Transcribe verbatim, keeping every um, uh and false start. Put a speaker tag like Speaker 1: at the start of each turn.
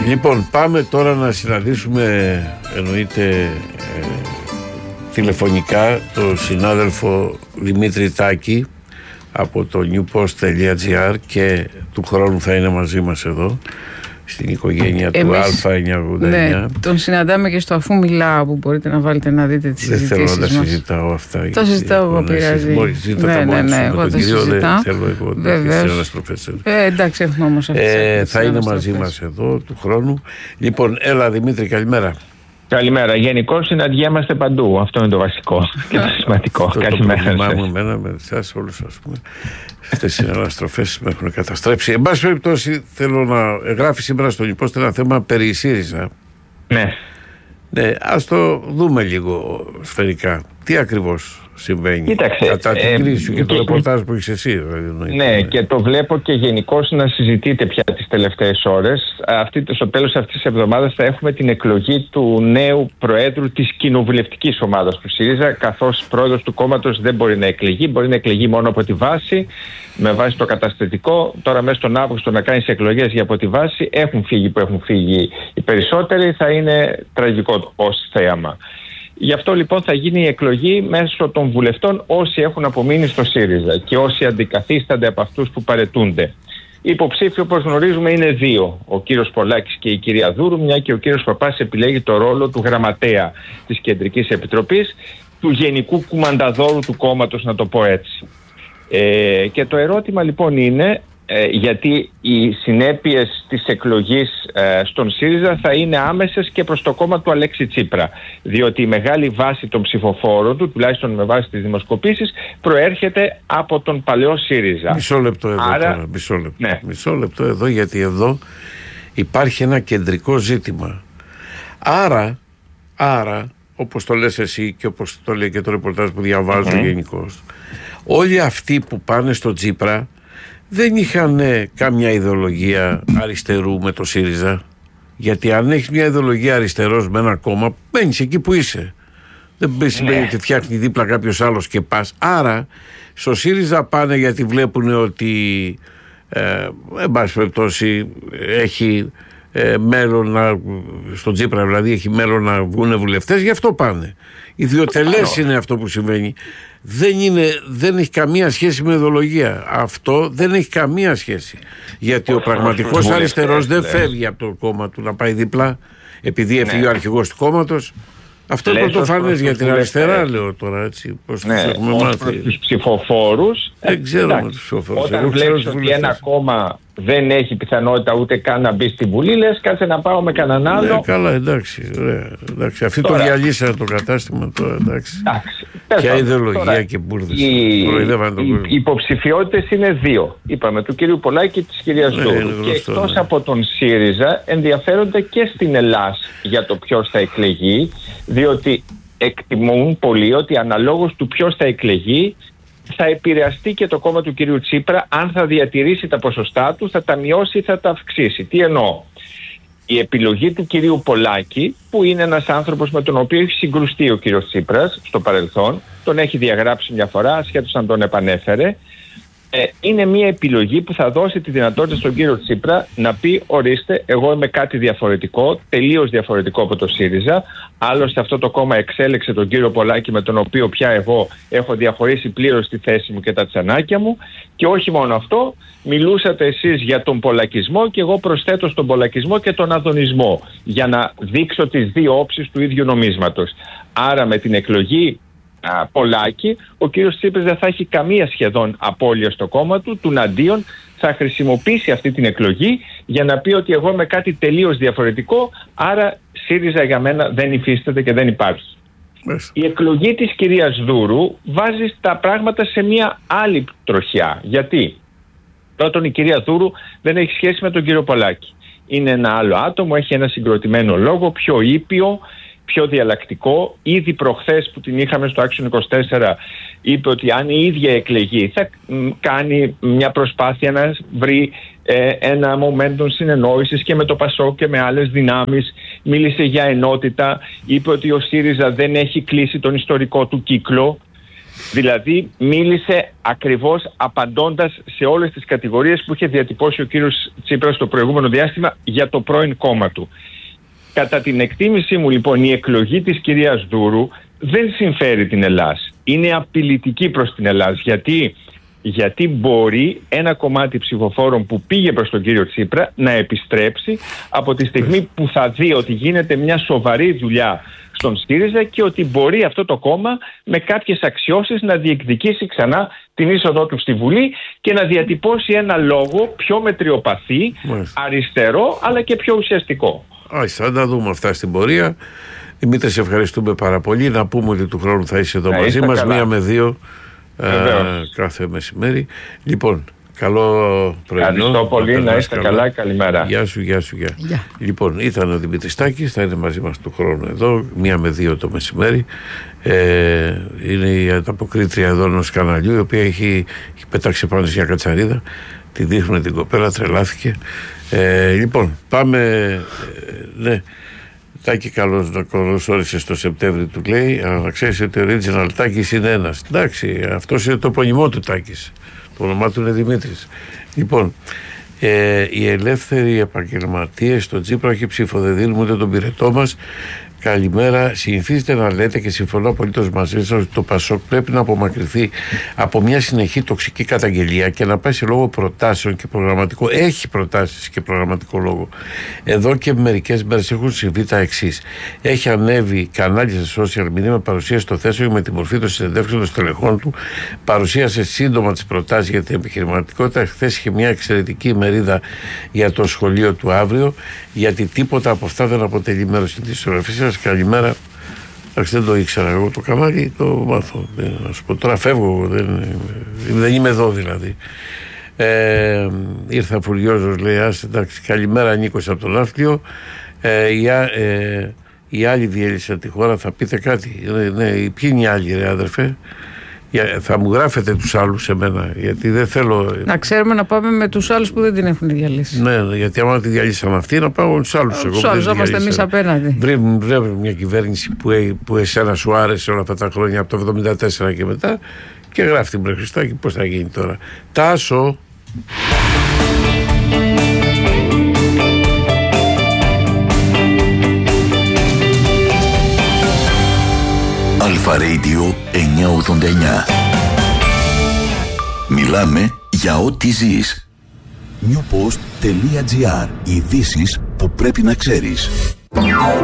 Speaker 1: Λοιπόν, πάμε τώρα να συναντήσουμε, εννοείται ε, τηλεφωνικά, τον συνάδελφο Δημήτρη Τάκη από το newpost.gr και του χρόνου θα είναι μαζί μας εδώ στην οικογένεια Εμείς, του Α εννιακόσια ογδόντα εννιά.
Speaker 2: Ναι, τον συναντάμε και στο Αφού Μιλάω, που μπορείτε να βάλετε να δείτε τις συζητήσεις μας.
Speaker 1: Δεν θέλω να τα συζητάω αυτά.
Speaker 2: Το συζητάω εγώ, πειράζει.
Speaker 1: Ναι, ναι, ναι, εγώ το συζητάω. Θέλω εγώ τις αναστροφές.
Speaker 2: Ε, εντάξει, έχουμε όμως αυτές
Speaker 1: ε, Θα είναι μαζί μας εδώ του χρόνου. Λοιπόν, έλα Δημήτρη, καλημέρα.
Speaker 3: Καλημέρα. Γενικώς συναντιέμαστε παντού. Αυτό είναι το βασικό και το σημαντικό. Καλημέρα.
Speaker 1: Το πρόβλημά μου εμένα με εσάς όλους, ας πούμε. Αυτές οι αναστροφές με έχουν καταστρέψει. Εν πάση περιπτώσει, θέλω να γράφει σήμερα στο Νιπόστο ένα θέμα περί ΣΥΡΙΖΑ.
Speaker 3: Ναι.
Speaker 1: Ναι, ας το δούμε λίγο σφαιρικά. Τι ακριβώς συμβαίνει?
Speaker 3: Κοίταξε,
Speaker 1: κατά την
Speaker 3: ε,
Speaker 1: κρίση σου και, και το ρεπορτάζ που έχεις εσύ.
Speaker 3: Δηλαδή, ναι, και το βλέπω και γενικώς να συζητείτε πια τις τελευταίες ώρες. Αυτή, στο τέλος αυτής της εβδομάδας θα έχουμε την εκλογή του νέου Προέδρου της κοινοβουλευτικής ομάδας του ΣΥΡΙΖΑ, καθώς πρόεδρος του κόμματος δεν μπορεί να εκλεγεί, μπορεί να εκλεγεί μόνο από τη βάση, με βάση το καταστατικό. Τώρα μέσα στον Αύγουστο να κάνεις εκλογές για από τη βάση, έχουν φύγει που έχουν φύγει οι περισσότεροι, θα είναι τραγικό ως θέαμα. Γι' αυτό λοιπόν θα γίνει η εκλογή μέσω των βουλευτών όσοι έχουν απομείνει στο ΣΥΡΙΖΑ και όσοι αντικαθίστανται από αυτούς που παρετούνται. Οι υποψήφοι, όπως γνωρίζουμε, είναι δύο. Ο κύριος Πολάκης και η κυρία Δούρου, μια και ο κύριος Παπάς επιλέγει το ρόλο του γραμματέα της Κεντρικής Επιτροπής, του γενικού κουμανταδόρου του κόμματος, να το πω έτσι. Ε, και το ερώτημα λοιπόν είναι, Ε, γιατί οι συνέπειες της εκλογής ε, στον ΣΥΡΙΖΑ θα είναι άμεσες και προς το κόμμα του Αλέξη Τσίπρα, διότι η μεγάλη βάση των ψηφοφόρων του, τουλάχιστον με βάση τις δημοσκοπήσεις, προέρχεται από τον παλαιό ΣΥΡΙΖΑ.
Speaker 1: Μισό λεπτό εδώ.
Speaker 3: Άρα,
Speaker 1: τώρα, μισό λεπτό.
Speaker 3: Ναι.
Speaker 1: Μισό λεπτό εδώ, γιατί εδώ υπάρχει ένα κεντρικό ζήτημα. Άρα, άρα όπως το λες εσύ και όπως το λέει και το ρεπορτάζ που διαβάζω mm-hmm. γενικώς, όλοι αυτοί που πάνε στο Τσίπρα δεν είχαν ε, κάμια ιδεολογία αριστερού με το ΣΥΡΙΖΑ. Γιατί αν έχεις μια ιδεολογία αριστερός με ένα κόμμα, μένεις εκεί που είσαι. Δεν σημαίνει ότι φτιάχνει δίπλα κάποιος άλλος και πας. Άρα στο ΣΥΡΙΖΑ πάνε γιατί βλέπουν ότι ε, εν πάση περιπτώσει έχει ε, μέλλον να, στον Τσίπρα δηλαδή έχει μέλλον να βγουν βουλευτές, γι' αυτό πάνε. Ιδιοτελές είναι αυτό που συμβαίνει. Δεν, είναι, δεν έχει καμία σχέση με ιδεολογία. Αυτό δεν έχει καμία σχέση. Γιατί ο πραγματικός αριστερός δεν φεύγει από το κόμμα του να πάει δίπλα επειδή έφυγε ναι. ο αρχηγός του κόμματος. Αυτό είναι πρωτοφανές για την αριστερά, λέω τώρα έτσι. Πώς ναι, τους έχουμε μάθει.
Speaker 3: Τους ψηφοφόρους.
Speaker 1: Δεν ξέρω με τους ψηφοφόρους.
Speaker 3: Όταν βλέπεις ότι ένα κόμμα δεν έχει πιθανότητα ούτε καν να μπει στη Βουλή, λες κάτσε να πάω με κανέναν άλλο.
Speaker 1: Ναι, καλά, εντάξει. Ωραία, εντάξει. Αυτοί τώρα, το διαλύσανε το κατάστημα τώρα, εντάξει.
Speaker 3: εντάξει.
Speaker 1: Ποια ιδεολογία τώρα, και μπουρδες. Οι,
Speaker 3: οι υποψηφιότητες είναι δύο. Είπαμε, του κυρίου Πολάκη και της κυρίας ναι, Δούρου. Και εκτός ναι. από τον ΣΥΡΙΖΑ ενδιαφέρονται και στην Ελλάδα για το ποιος θα εκλεγεί, διότι εκτιμούν πολύ ότι αναλόγως του ποιος θα εκλεγεί θα επηρεαστεί και το κόμμα του κυρίου Τσίπρα. Αν θα διατηρήσει τα ποσοστά του, θα τα μειώσει ή θα τα αυξήσει. Τι εννοώ? Η επιλογή του κυρίου Πολάκη, που είναι ένας άνθρωπος με τον οποίο έχει συγκρουστεί ο κύριος Τσίπρας στο παρελθόν, τον έχει διαγράψει μια φορά, ασχέτως αν τον επανέφερε, ε, είναι μια επιλογή που θα δώσει τη δυνατότητα στον κύριο Τσίπρα να πει ορίστε, εγώ είμαι κάτι διαφορετικό, τελείως διαφορετικό από το ΣΥΡΙΖΑ. Άλλωστε αυτό το κόμμα εξέλεξε τον κύριο Πολάκη, με τον οποίο πια εγώ έχω διαχωρίσει πλήρως τη θέση μου και τα τσανάκια μου. Και όχι μόνο αυτό, μιλούσατε εσείς για τον πολακισμό και εγώ προσθέτω στον πολακισμό και τον αδωνισμό, για να δείξω τις δύο όψεις του ίδιου νομίσματος. Άρα με την εκλογή α, Πολάκη, ο κύριος Τσίπρας δεν θα έχει καμία σχεδόν απώλεια στο κόμμα του, τουναντίον θα χρησιμοποιήσει αυτή την εκλογή για να πει ότι εγώ είμαι κάτι τελείως διαφορετικό, άρα ΣΥΡΙΖΑ για μένα δεν υφίσταται και δεν υπάρχει. Yes. Η εκλογή της κυρίας Δούρου βάζει τα πράγματα σε μια άλλη τροχιά. Γιατί? Πρώτον, η κυρία Δούρου δεν έχει σχέση με τον κύριο Πολάκη. Είναι ένα άλλο άτομο, έχει ένα συγκροτημένο λόγο, πιο ήπιο, πιο διαλλακτικό. Ήδη προχθές που την είχαμε στο Action είκοσι τέσσερα είπε ότι αν η ίδια εκλεγεί θα κάνει μια προσπάθεια να βρει ε, ένα momentum συνεννόησης και με το ΠΑΣΟΚ και με άλλες δυνάμεις. Μίλησε για ενότητα, είπε ότι ο ΣΥΡΙΖΑ δεν έχει κλείσει τον ιστορικό του κύκλο. Δηλαδή μίλησε ακριβώς απαντώντας σε όλες τις κατηγορίες που είχε διατυπώσει ο κύριος Τσίπρας στο προηγούμενο διάστημα για το πρώην κόμμα του. Κατά την εκτίμησή μου λοιπόν η εκλογή της κυρίας Δούρου δεν συμφέρει την Ελλάς. Είναι απειλητική προς την Ελλάς. Γιατί, γιατί μπορεί ένα κομμάτι ψηφοφόρων που πήγε προς τον κύριο Τσίπρα να επιστρέψει από τη στιγμή που θα δει ότι γίνεται μια σοβαρή δουλειά στον ΣΥΡΙΖΑ και ότι μπορεί αυτό το κόμμα με κάποιες αξιώσεις να διεκδικήσει ξανά την είσοδό του στη Βουλή και να διατυπώσει ένα λόγο πιο μετριοπαθή, αριστερό αλλά και πιο ουσιαστικό.
Speaker 1: Όχι, θα τα δούμε αυτά στην πορεία. Δημήτρη, σε ευχαριστούμε πάρα πολύ. Να πούμε ότι του χρόνου θα είσαι εδώ να μαζί μας, μία με δύο ε, κάθε μεσημέρι. Λοιπόν, καλό πρωινό.
Speaker 3: Ευχαριστώ πολύ, να είστε καλά. καλά, καλημέρα.
Speaker 1: Γεια σου, γεια σου, γεια. γεια. Λοιπόν, ήταν ο Δημήτρης Τάκης, θα είναι μαζί μας του χρόνου εδώ, μία με δύο το μεσημέρι. Ε, είναι η ανταποκρίτρια εδώ ενός καναλιού, η οποία έχει, έχει πετάξει πάνω σε μια κατσαρίδα. Τη δείχνουν την κοπέλα, τρελάθηκε. Ε, λοιπόν, πάμε. Ε, ναι. Τάκη, καλώς να καλωσόρισες το Σεπτέμβρη, του λέει. Αλλά ξέρεις ότι ο original Τάκης είναι ένας. Εντάξει, αυτός είναι το επωνυμό του Τάκης. Το όνομά του είναι Δημήτρης. Λοιπόν, ε, οι ελεύθεροι επαγγελματίες στο Τσίπρα όχι ψήφο, δεν δίνουμε ούτε τον πυρετό μας. Καλημέρα. Συνηθίζετε να λέτε και συμφωνώ απολύτως μαζί σας ότι το ΠΑΣΟΚ πρέπει να απομακρυνθεί από μια συνεχή τοξική καταγγελία και να πάει σε λόγο προτάσεων και προγραμματικό. Έχει προτάσεις και προγραμματικό λόγο. Εδώ και μερικές μέρες έχουν συμβεί τα εξής. Έχει ανέβει κανάλια σε social media με παρουσίαση στο θέσιο με τη μορφή των συνεντεύξεων των στελεχών του. Παρουσίασε σύντομα τις προτάσεις για την επιχειρηματικότητα. Χθες είχε μια εξαιρετική ημερίδα για το σχολείο του αύριο. Γιατί τίποτα από αυτά δεν αποτελεί μέρος της ισορροφής σας. Καλημέρα. Εντάξει, δεν το ήξερα εγώ το κανάλι, το μάθω. Να σου πω τώρα, φεύγω. Δεν, δεν είμαι εδώ δηλαδή. Ε, ήρθα φουριόζος, λέει. Ας, εντάξει, καλημέρα, Νίκος από τον Ναύπλιο. Ε, οι, ε, οι άλλοι διέλυσαν τη χώρα, θα πείτε κάτι. Ναι, ναι, ποιοι είναι οι άλλοι, ρε άδερφε. Θα μου γράφετε τους άλλους σε μένα, γιατί δεν θέλω.
Speaker 2: Να ξέρουμε να πάμε με τους άλλους που δεν την έχουν διαλύσει.
Speaker 1: Ναι, γιατί άμα τη διαλύσαν αυτοί, να πάω με τους άλλους.
Speaker 2: Τους άλλους, είμαστε εμείς απέναντι.
Speaker 1: Βρε μια κυβέρνηση που, που εσένα σου άρεσε όλα αυτά τα χρόνια από το εβδομήντα τέσσερα και μετά και γράφει την Χριστάκη, πώς θα γίνει τώρα. Τάσο.
Speaker 4: Αλφα Radio εννιακόσια ογδόντα εννιά. Μιλάμε για ό,τι ζεις. newpost.gr. Ειδήσεις που πρέπει να ξέρεις.